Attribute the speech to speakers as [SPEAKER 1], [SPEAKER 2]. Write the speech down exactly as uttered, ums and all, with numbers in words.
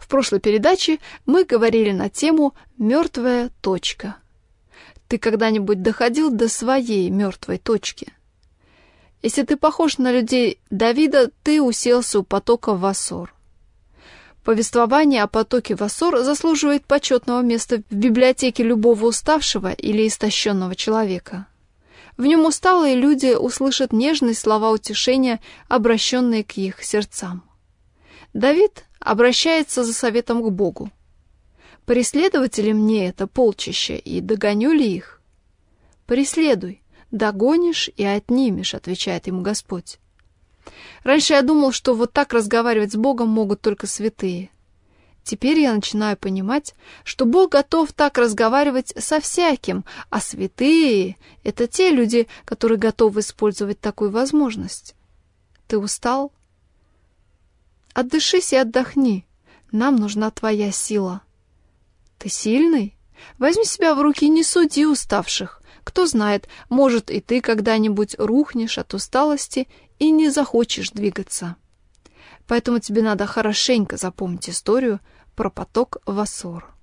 [SPEAKER 1] прошлой передаче мы говорили на тему «Мертвая точка». Ты когда-нибудь доходил до своей мертвой точки? Если ты похож на людей Давида, ты уселся у потока Вассор. Повествование о потоке Вассор заслуживает почетного места в библиотеке любого уставшего или истощенного человека. В нем усталые люди услышат нежные слова утешения, обращенные к их сердцам. Давид обращается за советом к Богу. «Преследовать ли мне это полчище, и догоню ли их?» «Преследуй, догонишь и отнимешь», — отвечает ему Господь. Раньше я думал, что вот так разговаривать с Богом могут только святые. Теперь я начинаю понимать, что Бог готов так разговаривать со всяким, а святые — это те люди, которые готовы использовать такую возможность. Ты устал? Отдышись и отдохни. Нам нужна твоя сила. Ты сильный? Возьми себя в руки и не суди уставших. Кто знает, может, и ты когда-нибудь рухнешь от усталости и не захочешь двигаться. Поэтому тебе надо хорошенько запомнить историю про поток Вассор.